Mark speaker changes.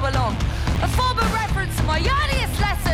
Speaker 1: go along. A former reference to my earliest lesson